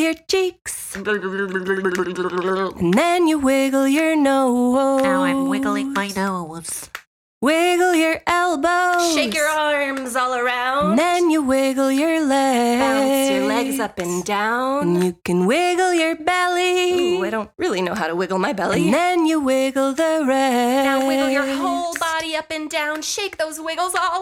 your cheeks. And then you wiggle your nose. Now I'm wiggling my nose. Wiggle your elbows. Shake your arms all around. And then you wiggle your legs. Bounce your legs up and down. And you can wiggle your belly. Ooh, I don't really know how to wiggle my belly. And then you wiggle the rest. Now wiggle your whole body up and down. Shake those wiggles all